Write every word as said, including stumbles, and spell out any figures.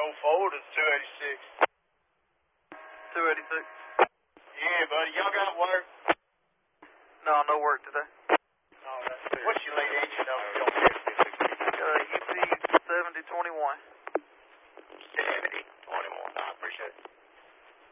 oh four to two eighty-six. two eighty-six. Yeah, buddy. Y'all got work? No, no work today. Oh, that's good. What's your late engine number? Don't forget. Uh, U P seventy twenty-one.